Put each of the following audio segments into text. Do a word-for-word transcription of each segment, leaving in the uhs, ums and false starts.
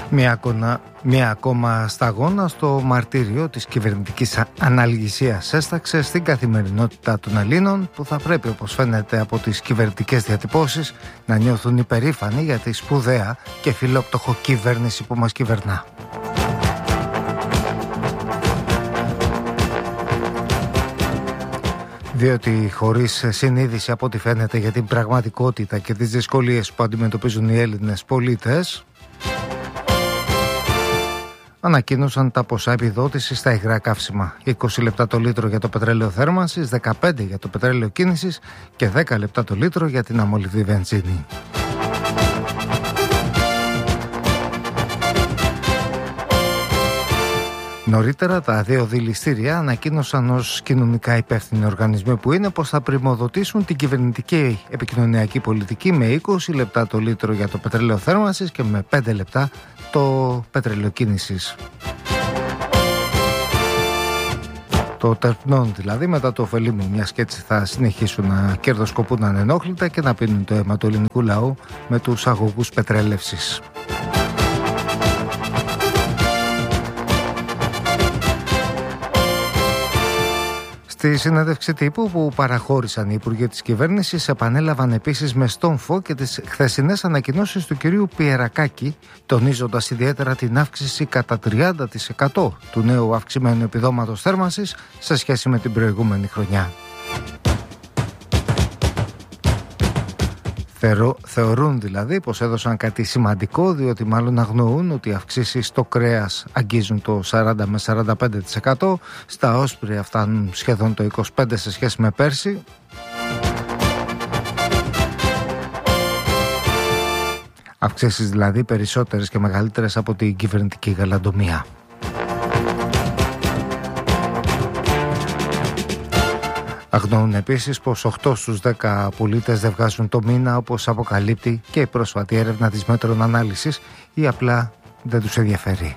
Μια, ακόμα, μια ακόμα σταγόνα στο μαρτύριο της κυβερνητικής αναλγησίας έσταξε στην καθημερινότητα των Ελλήνων, που θα πρέπει, όπως φαίνεται από τις κυβερνητικές διατυπώσεις, να νιώθουν υπερήφανοι για τη σπουδαία και φιλόπτωχο κυβέρνηση που μας κυβερνά. Διότι χωρίς συνείδηση, από ό,τι φαίνεται, για την πραγματικότητα και τις δυσκολίες που αντιμετωπίζουν οι Έλληνες πολίτες, ανακοίνωσαν τα ποσά επιδότησης στα υγρά καύσιμα. είκοσι λεπτά το λίτρο για το πετρέλαιο θέρμανσης, δεκαπέντε για το πετρέλαιο κίνησης και δέκα λεπτά το λίτρο για την αμολυβδή βενζίνη. Νωρίτερα, τα δύο δηληστήρια ανακοίνωσαν ως κοινωνικά υπεύθυνοι οργανισμοί που είναι πως θα πρημοδοτήσουν την κυβερνητική επικοινωνιακή πολιτική με είκοσι λεπτά το λίτρο για το πετρέλαιο θέρμανσης και με πέντε λεπτά το πετρέλαιο κίνησης. Το τερπνών δηλαδή, μετά το ωφελήμου, μιας και έτσι θα συνεχίσουν να κερδοσκοπούν ανενόχλητα και να πίνουν το αίμα του ελληνικού λαού με τους αγωγούς πετρέλευσης. Στη συνέντευξη τύπου που παραχώρησαν οι υπουργοί της κυβέρνησης, επανέλαβαν επίσης με στόμφο και τις χθεσινές ανακοινώσεις του κυρίου Πιερακάκη, τονίζοντας ιδιαίτερα την αύξηση κατά τριάντα τοις εκατό του νέου αυξημένου επιδόματος θέρμανσης σε σχέση με την προηγούμενη χρονιά. Θεωρούν δηλαδή πως έδωσαν κάτι σημαντικό, διότι μάλλον αγνοούν ότι οι αυξήσεις στο κρέας αγγίζουν το σαράντα με σαράντα πέντε τοις εκατό, στα όσπρια φτάνουν σχεδόν το είκοσι πέντε τοις εκατό σε σχέση με πέρσι. Αυξήσεις δηλαδή περισσότερες και μεγαλύτερες από την κυβερνητική γαλαντομία. Αγνοούν επίσης πως οκτώ στους δέκα πολίτες δεν βγάζουν το μήνα, όπως αποκαλύπτει και η πρόσφατη έρευνα της Μέτρων Ανάλυσης, ή απλά δεν τους ενδιαφέρει.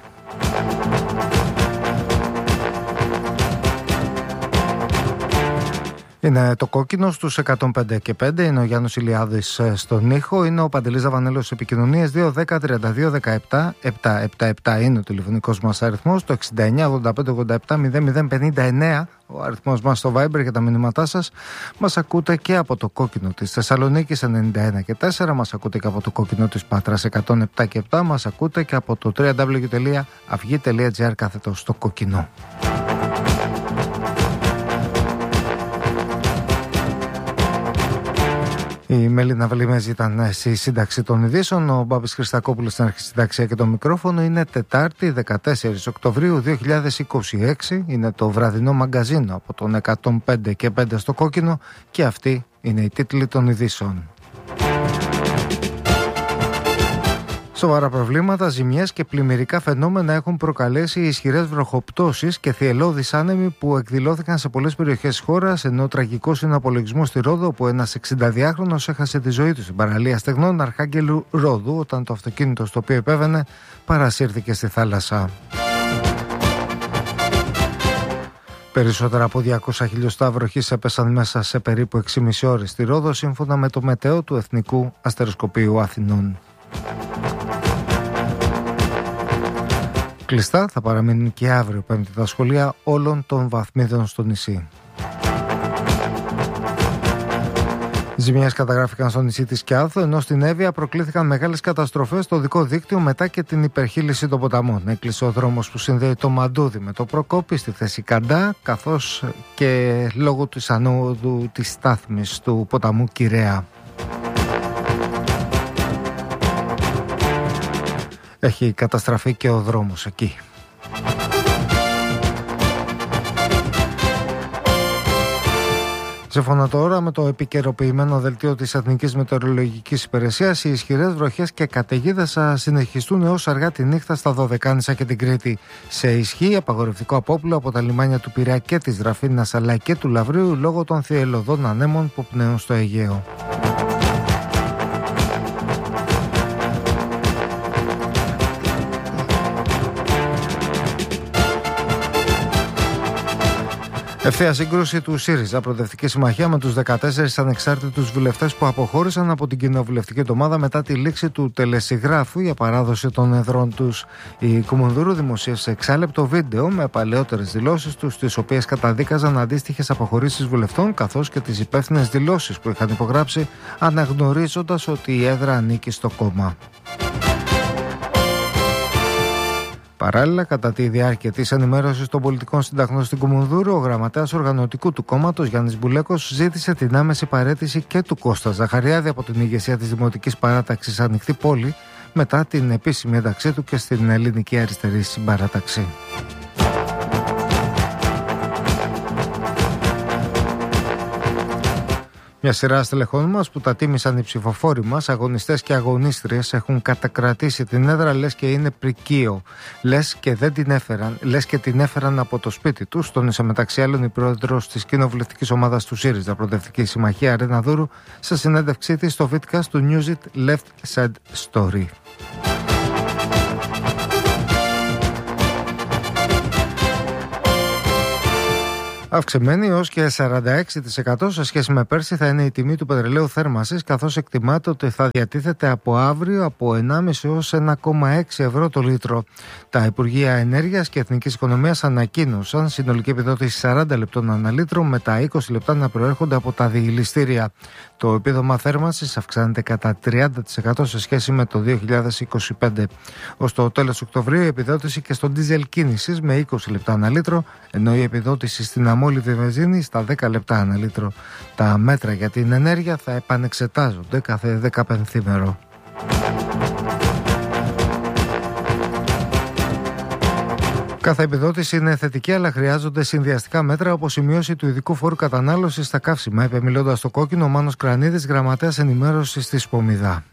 Είναι το κόκκινο στους εκατόν πέντε και πέντε, είναι ο Γιάννος Ηλιάδης στον ήχο, είναι ο Παντελής Δαβανέλος επικοινωνίας. Δύο δέκα τριάντα δύο δεκαεπτά επτακόσια εβδομήντα επτά είναι ο τηλεφωνικός μας αριθμός, το εξήντα εννιά ογδόντα πέντε ογδόντα επτά μηδέν μηδέν πενήντα εννέα ο αριθμός μας στο Viber για τα μηνύματά σας. Μας ακούτε και από το κόκκινο της Θεσσαλονίκης ενενήντα ένα και τέσσερα, μας ακούτε και από το κόκκινο της Πάτρας εκατόν επτά και επτά, μας ακούτε και από το double-u double-u double-u τελεία αυγή τελεία τζι άρ κάθετο στο κόκκινο. Η Μελίνα Βλημέζη ήταν στη σύνταξη των ειδήσεων. Ο Μπάμπης Χριστακόπουλος στην αρχισυνταξία και το μικρόφωνο. Είναι Τετάρτη, δεκατέσσερις Οκτωβρίου δύο χιλιάδες είκοσι έξι. Είναι το βραδινό μαγκαζίνο από τον εκατόν πέντε και πέντε στο κόκκινο. Και αυτή είναι η τίτλη των ειδήσεων. Σοβαρά προβλήματα, ζημιές και πλημμυρικά φαινόμενα έχουν προκαλέσει ισχυρές βροχοπτώσεις και θυελλώδεις άνεμοι που εκδηλώθηκαν σε πολλές περιοχές της χώρας, ενώ τραγικός είναι ο απολογισμός στη Ρόδο, όπου ένας εξηνταδυάχρονος έχασε τη ζωή του στην παραλία στεγνών Αρχάγγελου Ρόδου, όταν το αυτοκίνητο στο οποίο επέβαινε παρασύρθηκε στη θάλασσα. Περισσότερα από διακόσια χιλιοστά βροχής έπεσαν μέσα σε περίπου έξι και μισή ώρες στη Ρόδο, σύμφωνα με το μετέο του Εθνικού Αστεροσκοπείου Αθηνών. Κλειστά θα παραμείνουν και αύριο Πέμπτη τα σχολεία όλων των βαθμίδων στο νησί. Ζημιές καταγράφηκαν στο νησί της Κιάθο, ενώ στην Εύβοια προκλήθηκαν μεγάλες καταστροφές στο οδικό δίκτυο μετά και την υπερχείληση των ποταμών. Έκλεισε ο δρόμος που συνδέει το Μαντούδι με το Προκόπη στη θέση Καντά, καθώς και λόγω της ανόδου της στάθμης του ποταμού Κυραία. Έχει καταστραφεί και ο δρόμος εκεί. Σύμφωνα τώρα με το επικαιροποιημένο δελτίο της Εθνικής Μετεωρολογικής Υπηρεσίας, οι ισχυρές βροχές και καταιγίδες θα συνεχιστούν έως αργά τη νύχτα στα Δωδεκάνησα και την Κρήτη. Σε ισχύ απαγορευτικό απόπλου από τα λιμάνια του Πειραιά και της Δραφίνας αλλά και του Λαυρίου λόγω των θυελλωδών ανέμων που πνέουν στο Αιγαίο. Ευθεία σύγκρουση του ΣΥΡΙΖΑ Προοδευτική Συμμαχία με τους δεκατέσσερις ανεξάρτητους βουλευτές που αποχώρησαν από την κοινοβουλευτική εβδομάδα μετά τη λήξη του τελεσυγράφου για παράδοση των εδρών τους. Η Κουμουνδούρου δημοσίευσε εξάλεπτο βίντεο με παλαιότερες δηλώσεις τους, τις οποίες καταδίκαζαν αντίστοιχες αποχωρήσεις βουλευτών, καθώς και τις υπεύθυνες δηλώσεις που είχαν υπογράψει, αναγνωρίζοντας ότι η έδρα ανήκει στο κόμμα. Παράλληλα, κατά τη διάρκεια της ενημέρωσης των πολιτικών συνταγνών στην Κουμουνδούρου, ο γραμματέας οργανωτικού του κόμματος Γιάννης Μπουλέκος ζήτησε την άμεση παραίτηση και του Κώστα Ζαχαριάδη από την ηγεσία της Δημοτικής Παράταξης Ανοιχτή Πόλη μετά την επίσημη ένταξή του και στην Ελληνική Αριστερή Συμπαράταξη. Μια σειρά στελεχών μας που τα τίμησαν οι ψηφοφόροι μας, αγωνιστές και αγωνίστριες, έχουν κατακρατήσει την έδρα λες και είναι πρικείο. Λες και, δεν την έφεραν, λες και την έφεραν από το σπίτι τους, τόνισε μεταξύ άλλων η πρόεδρος της κοινοβουλευτικής ομάδας του ΣΥΡΙΖΑ Προοδευτική Συμμαχία Ρένα Δούρου σε συνέντευξή της στο βίντεο του News It Left Side Story. Αυξημένη ως και σαράντα έξι τοις εκατό σε σχέση με πέρσι θα είναι η τιμή του πετρελαίου θέρμανσης, καθώς εκτιμάται ότι θα διατίθεται από αύριο από ενάμιση έως ένα κόμμα έξι ευρώ το λίτρο. Τα Υπουργεία Ενέργειας και Εθνικής Οικονομίας ανακοίνωσαν συνολική επιδότηση σαράντα λεπτών ανά λίτρο, με τα είκοσι λεπτά να προέρχονται από τα διηληστήρια. Το επίδομα θέρμανσης αυξάνεται κατά τριάντα τοις εκατό σε σχέση με το δύο χιλιάδες είκοσι πέντε. Ως το τέλος Οκτωβρίου η επιδότηση και στο ντίζελ κίνησης με είκοσι λεπτά ανά λίτρο, ενώ η επιδότηση στην αμόλυβη βενζίνη στα δέκα λεπτά ανά λίτρο. Τα μέτρα για την ενέργεια θα επανεξετάζονται κάθε δεκαπενθήμερο. Κάθε επιδότηση είναι θετική, αλλά χρειάζονται συνδυαστικά μέτρα, όπως η μείωση του ειδικού φόρου κατανάλωσης στα καύσιμα, είπε μιλώντας στο Κόκκινο ο Μάνος Κρανίδης, γραμματέας ενημέρωσης της Πομιδά.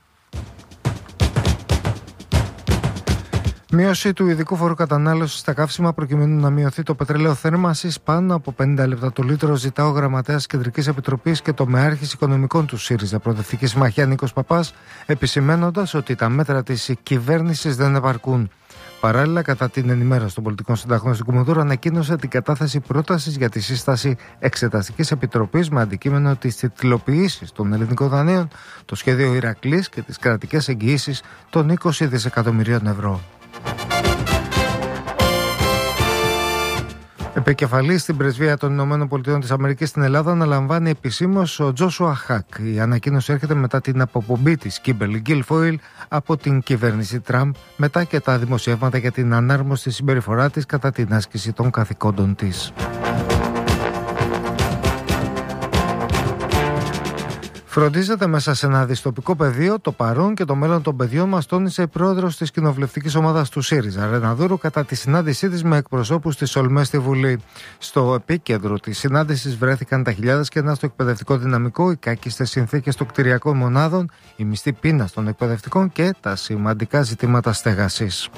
Μείωση του ειδικού φόρου κατανάλωσης στα καύσιμα προκειμένου να μειωθεί το πετρέλαιο θέρμανσης πάνω από πενήντα λεπτά το λίτρο, ζητά ο γραμματέας Κεντρικής Επιτροπής και τομεάρχης οικονομικών του ΣΥΡΙΖΑ Προοδευτική Συμμαχία Νίκος Παπάς, επισημένοντας ότι τα μέτρα της κυβέρνησης δεν επαρκούν. Παράλληλα, κατά την ενημέρωση των πολιτικών συνταγών στην Κουμουνδούρου, ανακοίνωσε την κατάθεση πρότασης για τη σύσταση Εξεταστικής Επιτροπής με αντικείμενο τις τιτλοποιήσεις των ελληνικών δανείων, το σχέδιο Ηρακλής και τις κρατικές εγγυήσεις των είκοσι δισεκατομμυρίων ευρώ. Επικεφαλής στην Πρεσβεία των Ηνωμένων Πολιτειών της Αμερικής στην Ελλάδα αναλαμβάνει επισήμως ο Τζόσουα Χακ. Η ανακοίνωση έρχεται μετά την αποπομπή της Κίμπερλι Γκίλφοιλ από την κυβέρνηση Τραμπ, μετά και τα δημοσιεύματα για την ανάρμοστη συμπεριφορά της κατά την άσκηση των καθηκόντων της. Φροντίζεται μέσα σε ένα δυστοπικό πεδίο το παρόν και το μέλλον των παιδιών μας, τόνισε η πρόεδρος της κοινοβουλευτικής ομάδας του ΣΥΡΙΖΑ, Ρένα Δούρου, κατά τη συνάντησή της με εκπροσώπους της ΟΛΜΕ στη Βουλή. Στο επίκεντρο της συνάντησης βρέθηκαν τα χιλιάδες κενά στο εκπαιδευτικό δυναμικό, οι κάκιστες συνθήκες των κτηριακών μονάδων, η μισθή πείνας των εκπαιδευτικών και τα σημαντικά ζητήματα στέγασης.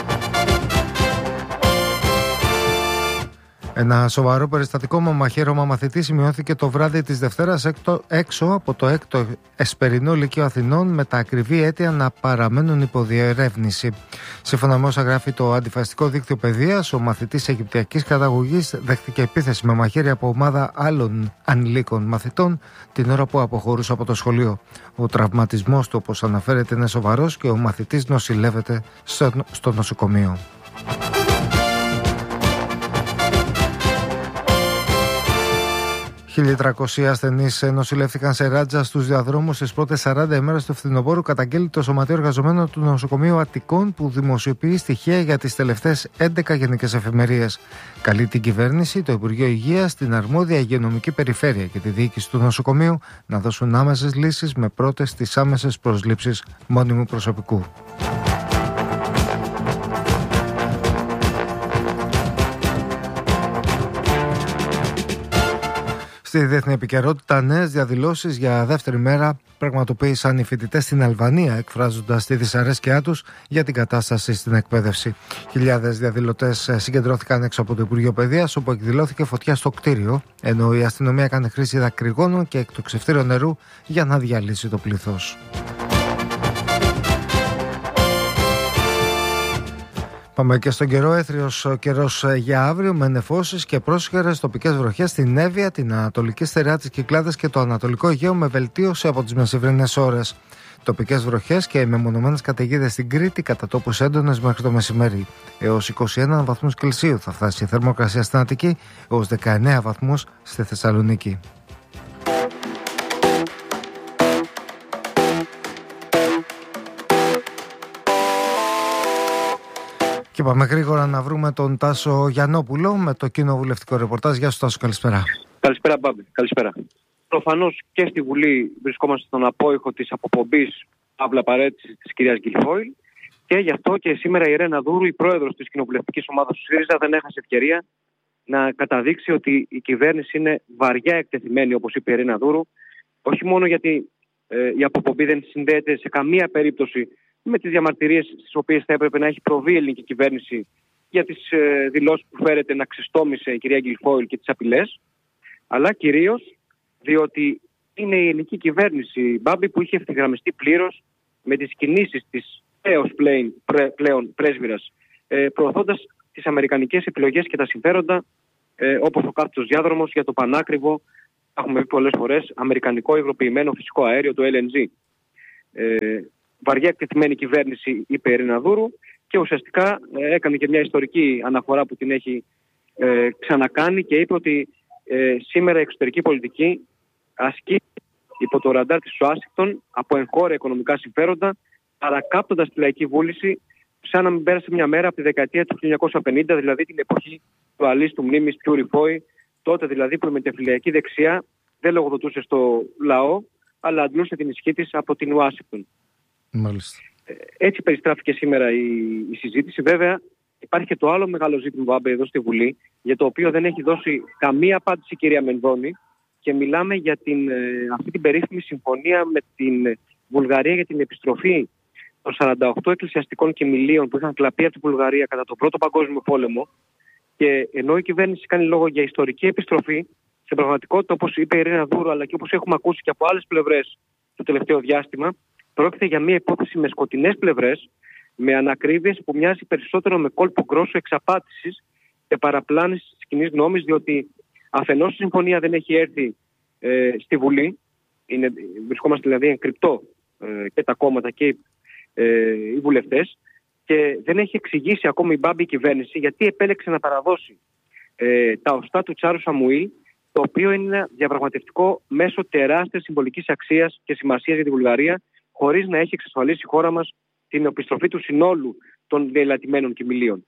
Ένα σοβαρό περιστατικό με μαχαίρωμα μαθητή σημειώθηκε το βράδυ της Δευτέρας έξω από το έκτο Εσπερινό Λυκείο Αθηνών, με τα ακριβή αίτια να παραμένουν υποδιερεύνηση. Σύμφωνα με όσα γράφει το αντιφασιστικό δίκτυο παιδείας, ο μαθητής Αιγυπτιακής καταγωγής δέχτηκε επίθεση με μαχαίρι από ομάδα άλλων ανηλίκων μαθητών την ώρα που αποχωρούσε από το σχολείο. Ο τραυματισμός του, όπως αναφέρεται, είναι σοβαρός και ο μαθητής νοσηλεύεται στο, στο νοσοκομείο. χίλια τριακόσιοι ασθενείς νοσηλεύτηκαν σε ράτζα στους διαδρόμους στις πρώτες σαράντα ημέρες του φθινοπόρου, καταγγέλει το Σωματείο Εργαζομένων του Νοσοκομείου Αττικών, που δημοσιοποιεί στοιχεία για τις τελευταίες έντεκα γενικές εφημερίες. Καλεί την κυβέρνηση, το Υπουργείο Υγείας, την αρμόδια υγειονομική περιφέρεια και τη διοίκηση του νοσοκομείου να δώσουν άμεσες λύσεις, με πρώτες τις άμεσες προσλήψεις μόνιμου προσωπικού. Στη διεθνή επικαιρότητα, νέες διαδηλώσεις για δεύτερη μέρα πραγματοποίησαν οι φοιτητές στην Αλβανία, εκφράζοντας τη δυσαρέσκειά τους για την κατάσταση στην εκπαίδευση. Χιλιάδες διαδηλωτές συγκεντρώθηκαν έξω από το Υπουργείο Παιδείας, όπου εκδηλώθηκε φωτιά στο κτίριο, ενώ η αστυνομία έκανε χρήση δακρυγόνων και εκτοξευτήριων νερού για να διαλύσει το πλήθος. Πάμε και στον καιρό. Έθριος ο καιρός για αύριο με νεφώσεις και πρόσχερες τοπικές βροχές στην Εύβοια, την Ανατολική Στερεά της Κυκλάδας και το Ανατολικό Αιγαίο με βελτίωση από τις μεσημβρινές ώρες. Τοπικές βροχές και μεμονωμένες καταιγίδες στην Κρήτη, κατά τόπους έντονες μέχρι το μεσημέρι. Έως είκοσι ένα βαθμούς Κελσίου θα φτάσει η θερμοκρασία στην Αττική, έως δεκαεννέα βαθμούς στη Θεσσαλονίκη. Και πάμε γρήγορα να βρούμε τον Τάσο Γιαννόπουλο με το κοινοβουλευτικό ρεπορτάζ. Γεια σου Τάσο, καλησπέρα. Καλησπέρα Μπάμπη, καλησπέρα. Προφανώς και στη Βουλή βρισκόμαστε στον απόϊχο της αποπομπής αύλα παρέτησης της κυρίας Γκιλφόιλ και γι' αυτό και σήμερα η Ρένα Δούρου, η πρόεδρος της κοινοβουλευτικής ομάδας του ΣΥΡΙΖΑ, δεν έχασε ευκαιρία να καταδείξει ότι η κυβέρνηση είναι βαριά εκτεθειμένη, όπως είπε η Ρένα Δούρου, όχι μόνο γιατί ε, η αποπομπή δεν συνδέεται σε καμία περίπτωση με τις διαμαρτυρίες στις οποίες θα έπρεπε να έχει προβεί η ελληνική κυβέρνηση για τις ε, δηλώσεις που φέρεται να ξεστόμησε η κυρία Γκιλφόιλ και τις απειλές, αλλά κυρίως διότι είναι η ελληνική κυβέρνηση, Μπάμπη, που είχε ευθυγραμμιστεί πλήρως με τις κινήσεις της έως πλέον, πλέον πρέσβυρας, ε, προωθώντας τις αμερικανικές επιλογές και τα συμφέροντα, ε, όπως ο κάθετος διάδρομος για το πανάκριβο, έχουμε πει πολλές φορές, αμερικανικό υγροποιημένο φυσικό αέριο, το ελ εν τζι. Ε, βαριά εκτεθειμένη κυβέρνηση, είπε η Ρένα Δούρου, και ουσιαστικά ε, έκανε και μια ιστορική αναφορά που την έχει ε, ξανακάνει και είπε ότι ε, σήμερα η εξωτερική πολιτική ασκεί υπό το ραντάρ της Ουάσιγκτον από εγχώρια οικονομικά συμφέροντα, παρακάπτοντας τη λαϊκή βούληση, σαν να μην πέρασε μια μέρα από τη δεκαετία του χίλια εννιακόσια πενήντα, δηλαδή την εποχή του αλίστου μνήμης Πιου Ριφόη, τότε δηλαδή που η μετεφυλιακή δεξιά δεν λογοδοτούσε στο λαό, αλλά αντλούσε την ισχύ της από την Ουάσιγκτον. Μάλιστα. Έτσι περιστράφηκε σήμερα η, η συζήτηση. Βέβαια, υπάρχει και το άλλο μεγάλο ζήτημα, Βάμπε, εδώ στη Βουλή, για το οποίο δεν έχει δώσει καμία απάντηση η κυρία Μενδώνη, και μιλάμε για την, αυτή την περίφημη συμφωνία με την Βουλγαρία για την επιστροφή των σαράντα οκτώ εκκλησιαστικών κοιμηλίων που είχαν κλαπεί από την Βουλγαρία κατά τον Πρώτο Παγκόσμιο Πόλεμο. Και ενώ η κυβέρνηση κάνει λόγο για ιστορική επιστροφή, στην πραγματικότητα, όπως είπε η Ρένα Δούρου, αλλά και όπως έχουμε ακούσει και από άλλες πλευρές το τελευταίο διάστημα, πρόκειται για μια υπόθεση με σκοτεινές πλευρές, με ανακρίβειες που μοιάζει περισσότερο με κόλπο γκρόσο εξαπάτησης και παραπλάνησης της κοινής γνώμης, διότι αφενός η συμφωνία δεν έχει έρθει ε, στη Βουλή, είναι, βρισκόμαστε δηλαδή εν κρυπτό ε, και τα κόμματα και ε, οι βουλευτές, και δεν έχει εξηγήσει ακόμη η Μπάμπη κυβέρνηση γιατί επέλεξε να παραδώσει ε, τα οστά του Τσάρου Σαμουήλ, το οποίο είναι ένα διαπραγματευτικό μέσο τεράστιας συμβολικής αξίας και σημασίας για τη Βουλγαρία, χωρίς να έχει εξασφαλίσει η χώρα μας την επιστροφή του συνόλου των διελαττημένων κοιμηλίων.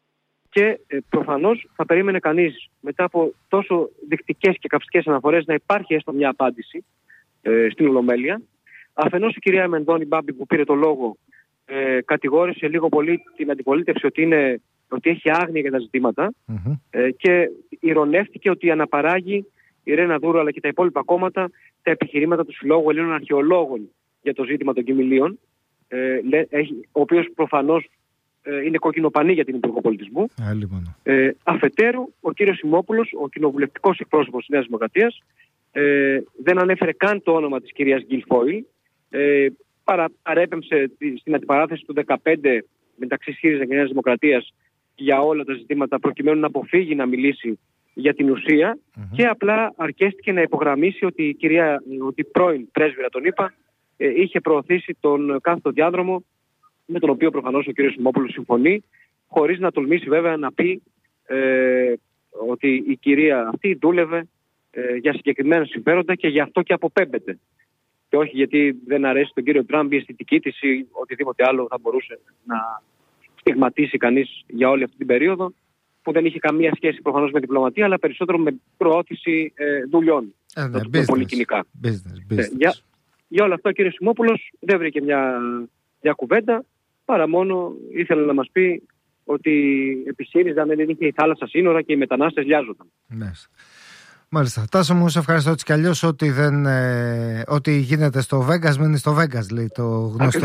Και ε, προφανώς θα περίμενε κανείς μετά από τόσο δεικτικές και καυστικές αναφορές να υπάρχει έστω μια απάντηση ε, στην Ολομέλεια. Αφενός η κυρία Μενδώνη, Μπάμπη, που πήρε το λόγο, ε, κατηγόρησε λίγο πολύ την αντιπολίτευση ότι, είναι, ότι έχει άγνοια για τα ζητήματα mm-hmm. ε, και ειρωνεύτηκε ότι αναπαράγει η Ρένα Δούρου αλλά και τα υπόλοιπα κόμματα τα επιχειρήματα του Συλλόγου Ελλήνων Αρχαιολόγων για το ζήτημα των κοιμηλίων, ε, ο οποίος προφανώς ε, είναι κόκκινο-πανί για την Υπουργό Πολιτισμού. Ε, αφετέρου, ο κύριος Σιμόπουλος, ο κοινοβουλευτικός εκπρόσωπος της Νέας Δημοκρατίας, ε, δεν ανέφερε καν το όνομα της κυρίας Γκιλφόιλ. Ε, παρα, παρέπεμψε στην αντιπαράθεση του δεκαπέντε μεταξύ ΣΥΡΙΖΑ και Νέας Δημοκρατίας για όλα τα ζητήματα, προκειμένου να αποφύγει να μιλήσει για την ουσία mm-hmm. και απλά αρκέστηκε να υπογραμμίσει ότι η κυρία, ότι πρώην πρέσβυρα τον είπα, ε, είχε προωθήσει τον κάθετο διάδρομο, με τον οποίο προφανώς ο κύριος Σιμόπουλος συμφωνεί, χωρίς να τολμήσει βέβαια να πει ε, ότι η κυρία αυτή δούλευε ε, για συγκεκριμένα συμφέροντα και γι' αυτό και αποπέμπεται. Και όχι γιατί δεν αρέσει τον κύριο Τραμπ η αισθητική της ή οτιδήποτε άλλο θα μπορούσε να στιγματίσει κανείς για όλη αυτή την περίοδο, που δεν είχε καμία σχέση προφανώς με διπλωματία, αλλά περισσότερο με προώθηση ε, δουλειών. Ε, ναι, business, πολυκοινικά. Business, business. Ε, για, για όλα αυτά ο κύριος Σιμόπουλος δεν βρήκε μια, μια κουβέντα, παρά μόνο ήθελε να μας πει ότι επί ΣΥΡΙΖΑ δεν είχε η θάλασσα σύνορα και οι μετανάστες λιάζονταν. Ναι. Μάλιστα. Τάσο μου, σε ευχαριστώ έτσι κι αλλιώς. Ότι, δεν, ε, ότι γίνεται στο Vegas μένει στο Vegas, λέει το γνωστό.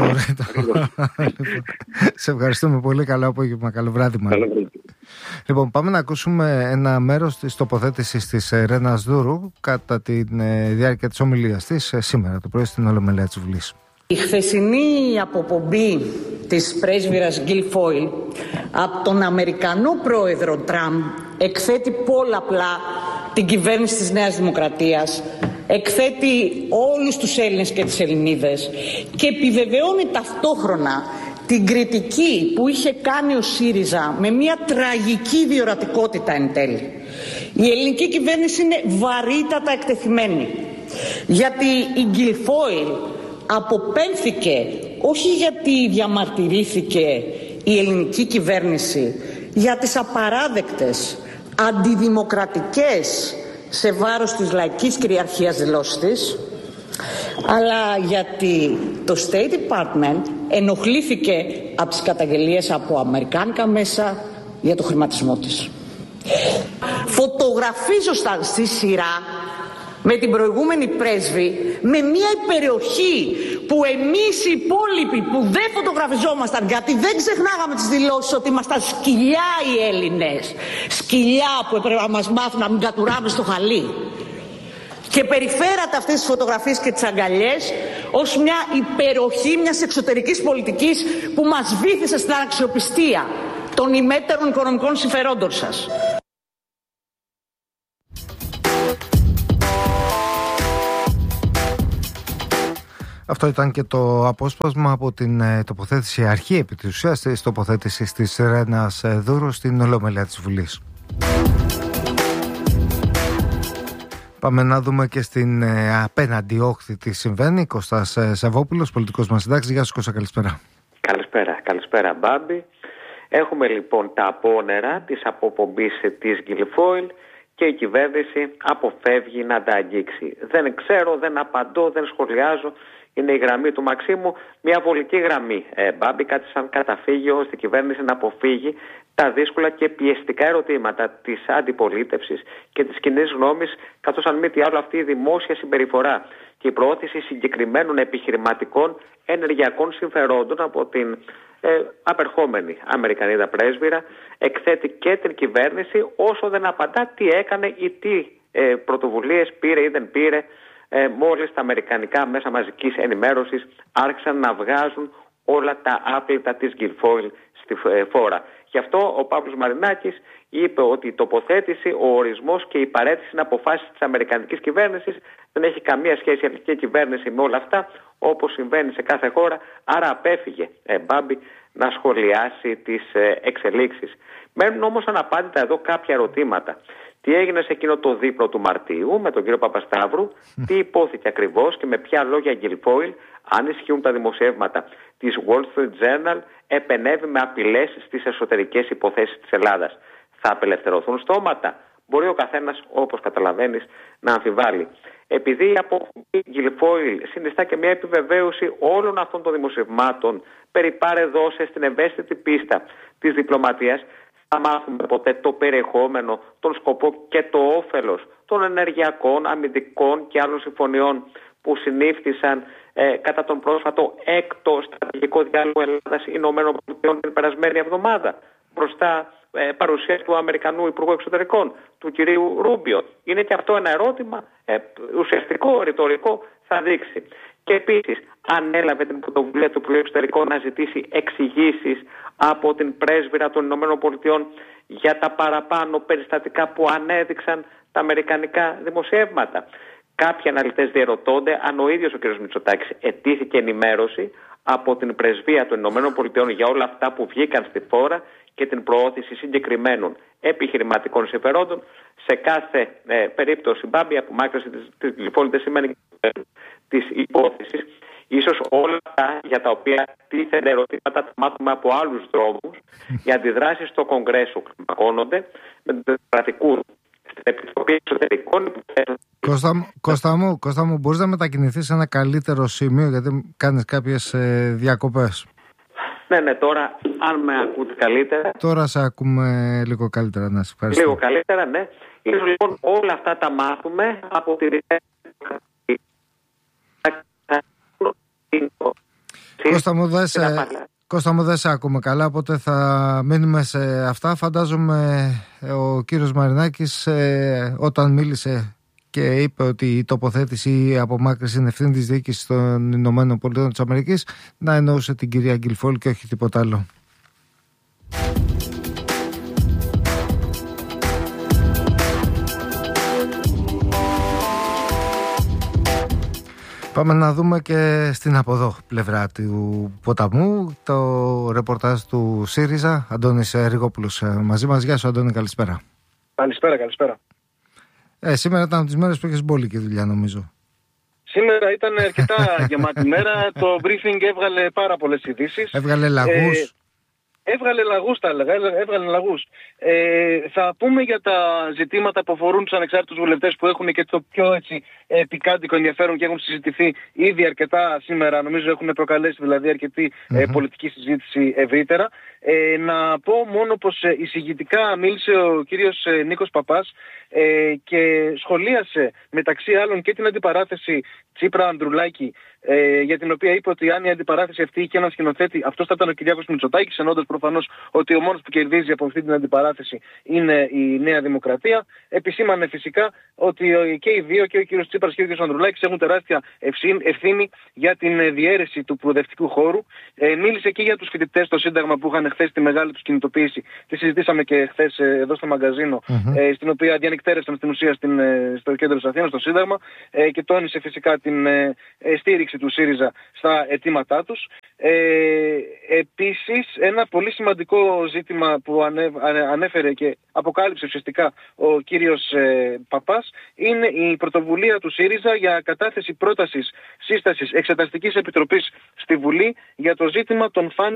Σε ευχαριστούμε πολύ. Καλό απόγευμα, καλό βράδυ. Λοιπόν, πάμε να ακούσουμε ένα μέρος της τοποθέτησης της Ρένας Δούρου κατά τη διάρκεια της ομιλίας της σήμερα το πρωί στην Ολομέλεια της Βουλής. Η χθεσινή αποπομπή της πρέσβυρας Γκιλφόιλ από τον Αμερικανό πρόεδρο Τραμπ εκθέτει πολλαπλά την κυβέρνηση της Νέας Δημοκρατίας, εκθέτει όλους τους Έλληνες και τις Ελληνίδες και επιβεβαιώνει ταυτόχρονα την κριτική που είχε κάνει ο ΣΥΡΙΖΑ με μια τραγική διορατικότητα εν τέλει. Η ελληνική κυβέρνηση είναι βαρύτατα εκτεθειμένη, γιατί η Γκιλφόιλ αποπέμφθηκε όχι γιατί διαμαρτυρήθηκε η ελληνική κυβέρνηση για τις απαράδεκτες, αντιδημοκρατικές σε βάρος της λαϊκής κυριαρχίας δηλώσεις της, αλλά γιατί το State Department ενοχλήθηκε από τις καταγγελίες από αμερικάνικα μέσα για το χρηματισμό της. Φωτογραφίζονταν στη σειρά με την προηγούμενη πρέσβη με μια περιοχή που εμείς οι υπόλοιποι που δεν φωτογραφιζόμασταν, γιατί δεν ξεχνάγαμε τις δηλώσεις ότι ήμασταν σκυλιά οι Έλληνες, σκυλιά που έπρεπε να μας μάθουν να μην κατουράμε στο χαλί, και περιφέρατε αυτές τις φωτογραφίες και τις αγκαλιές ως μια υπεροχή μιας εξωτερικής πολιτικής που μας βύθισε στην αξιοπιστία των ημέτερων οικονομικών συμφερόντων σας. Αυτό ήταν και το απόσπασμα από την ε, τοποθέτηση αρχή επί της ουσίας της τοποθέτησης της Ρένας ε, Δούρου στην Ολομέλεια της Βουλής. Πάμε να δούμε και στην ε, απέναντι όχθη τι συμβαίνει. Κώστας ε, Σαββόπουλος, πολιτικός μας συντάξης. Γεια σου Κώστα, καλησπέρα. Καλησπέρα, καλησπέρα Μπάμπη. Έχουμε λοιπόν τα απόνερα της αποπομπής της Γκιλφόιλ και η κυβέρνηση αποφεύγει να τα αγγίξει. Δεν ξέρω, δεν απαντώ, δεν σχολιάζω. Είναι η γραμμή του Μαξίμου, μια βολική γραμμή. Ε, Μπάμπη, κάτι σαν καταφύγιο στην κυβέρνηση να αποφύγει τα δύσκολα και πιεστικά ερωτήματα της αντιπολίτευσης και της κοινής γνώμης, καθώς αν μη τι άλλο αυτή η δημόσια συμπεριφορά και η προώθηση συγκεκριμένων επιχειρηματικών ενεργειακών συμφερόντων από την ε, απερχόμενη Αμερικανίδα πρέσβυρα εκθέτει και την κυβέρνηση, όσο δεν απαντά τι έκανε ή τι ε, πρωτοβουλίες πήρε ή δεν πήρε ε, μόλις τα αμερικανικά μέσα μαζικής ενημέρωσης άρχισαν να βγάζουν όλα τα άπλυτα της Γκιλφόιλ στη φόρα. Γι' αυτό ο Παύλος Μαρινάκης είπε ότι η τοποθέτηση, ο ορισμός και η παρέτηση είναι αποφάσεις της αμερικανικής κυβέρνησης. Δεν έχει καμία σχέση η ελληνική κυβέρνηση με όλα αυτά, όπως συμβαίνει σε κάθε χώρα. Άρα απέφυγε ε, Μπάμπη να σχολιάσει τις ε, εξελίξεις. Μένουν όμως αναπάντητα εδώ κάποια ερωτήματα. Τι έγινε σε εκείνο το δείπνο του Μαρτίου με τον κύριο Παπασταύρου, τι υπόθηκε ακριβώς και με ποια λόγια Γκιλφόιλ, αν ισχύουν τα δημοσιεύματα της Wall Street Journal, επενέβη με απειλές στις εσωτερικές υποθέσεις της Ελλάδας. Θα απελευθερωθούν στόματα? Μπορεί ο καθένας, όπως καταλαβαίνεις, να αμφιβάλλει. Επειδή η αποφυγή Γκιλφόιλ συνιστά και μια επιβεβαίωση όλων αυτών των δημοσιευμάτων περί πάρε δώσε στην ευαίσθητη πίστα της διπλωματίας, θα μάθουμε ποτέ το περιεχόμενο, τον σκοπό και το όφελος των ενεργειακών, αμυντικών και άλλων συμφωνιών που συνήφθησαν ε, κατά τον πρόσφατο έκτο στρατηγικό διάλογο Ελλάδας-Ηνωμένων Πολιτειών την περασμένη εβδομάδα, μπροστά ε, παρουσία του Αμερικανού Υπουργού Εξωτερικών, του κυρίου Ρούμπιο. Είναι και αυτό ένα ερώτημα ε, ουσιαστικό, ρητορικό, θα δείξει. Και επίσης, ανέλαβε την πρωτοβουλία του Υπουργού Εξωτερικών να ζητήσει εξηγήσεις από την πρέσβυρα των Ηνωμένων Πολιτειών για τα παραπάνω περιστατικά που ανέδειξαν τα αμερικανικά δημοσιεύματα. Κάποιοι αναλυτές διερωτώνται αν ο ίδιος ο κ. Μητσοτάκης ετήθηκε ενημέρωση από την πρεσβεία των Ηνωμένων Πολιτειών για όλα αυτά που βγήκαν στη φόρα και την προώθηση συγκεκριμένων επιχειρηματικών συμφερόντων. Σε κάθε ε, περίπτωση, Μπάμπη, η απομάκρυνση της Γκιλφόιλ δεν σημαίνει της υπόθεσης. Ίσως όλα αυτά για τα οποία τίθενται ερωτήματα τα μάθουμε από άλλους δρόμους. Οι αντιδράσεις στο Κογκρέσο κλιμακώνονται με τους δημοκρατικούς στην Επιτροπή Εξωτερικών Υποθέσεων. Κώστα, Κώστα, μου, Κώστα μου, μπορείς να μετακινηθείς σε ένα καλύτερο σημείο, γιατί κάνεις κάποιες ε, διακοπές. Ναι, ναι, τώρα αν με ακούτε καλύτερα. Τώρα σε ακούμε λίγο καλύτερα, να σε ευχαριστώ. Λίγο καλύτερα, ναι. Ίσως λοιπόν όλα αυτά τα μάθουμε από τη Κώστα μου, δεν σε, Κώστα μου δεν σε ακούμε καλά, οπότε θα μείνουμε σε αυτά. Φαντάζομαι ο κύριος Μαρινάκης ε, όταν μίλησε και είπε ότι η τοποθέτηση ή η απομάκρυνση είναι ευθύνη της διοίκησης των Ηνωμένων Πολιτειών της Αμερικής, να εννοούσε την κυρία Γκιλφόιλ και όχι τίποτα άλλο. Πάμε να δούμε και στην από εδώ πλευρά του ποταμού το ρεπορτάζ του ΣΥΡΙΖΑ. Αντώνης Ριγόπουλος μαζί μας. Γεια σου Αντώνη, καλησπέρα. Καλησπέρα, καλησπέρα. Ε, σήμερα ήταν από τις μέρες που είχες μπόλικη δουλειά νομίζω. Σήμερα ήταν αρκετά γεμάτη μέρα. Το briefing έβγαλε πάρα πολλές ειδήσεις. Έβγαλε λαγούς. Ε, Έβγαλε λαγούς, τα έλεγα. Έβγαλε λαγούς. Ε, θα πούμε για τα ζητήματα που αφορούν τους ανεξάρτητους βουλευτές που έχουν και το πιο έτσι πικάντικο ενδιαφέρον και έχουν συζητηθεί ήδη αρκετά σήμερα. Νομίζω έχουν προκαλέσει δηλαδή αρκετή mm-hmm. ε, πολιτική συζήτηση ευρύτερα. Ε, να πω μόνο πως ε, εισηγητικά μίλησε ο κύριος ε, Νίκος Παπάς ε, και σχολίασε μεταξύ άλλων και την αντιπαράθεση Τσίπρα-Ανδρουλάκη, ε, για την οποία είπε ότι αν η αντιπαράθεση αυτή είχε έναν σκηνοθέτη, αυτός θα ήταν ο Κυριάκος Μητσοτάκης, εννοώντας προφανώς ότι ο μόνος που κερδίζει από αυτή την αντιπαράθεση είναι η Νέα Δημοκρατία. Επισήμανε φυσικά ότι και οι δύο, και ο κύριος Τσίπρας και ο κύριος Ανδρουλάκης, έχουν τεράστια ευθύνη για την διαίρεση του προοδευτικού χώρου. Ε, μίλησε και για τους φοιτητές στο Σύνταγμα που είχαν χθες τη μεγάλη τους κινητοποίηση. Τη συζητήσαμε και χθες εδώ στο μαγκαζίνο, mm-hmm. ε, στην οποία διανυκτέρευσαν στην ουσία στην, στο κέντρο της Αθήνας, στο Σύνταγμα, ε, και τόνισε φυσικά την ε, στήριξη του ΣΥΡΙΖΑ στα αιτήματά τους. Ε, επίσης, ένα πολύ σημαντικό ζήτημα που ανέ, ανέφερε και αποκάλυψε ουσιαστικά ο κύριος ε, Παπάς είναι η πρωτοβουλία του ΣΥΡΙΖΑ για κατάθεση πρότασης σύστασης εξεταστικής επιτροπής στη Βουλή για το ζήτημα των φαν